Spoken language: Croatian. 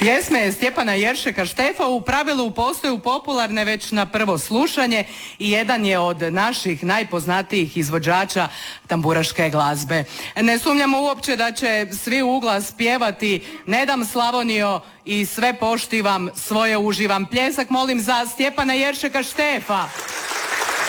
Pjesme Stjepana Jeršeka Štefa u pravilu postaju popularne već na prvo slušanje i jedan je od naših najpoznatijih izvođača tamburaške glazbe. Ne sumnjamo uopće da će svi u glas pjevati Ne dam Slavonijo i sve poštivam, svoje uživam. Pljesak molim za Stjepana Jeršeka Štefa.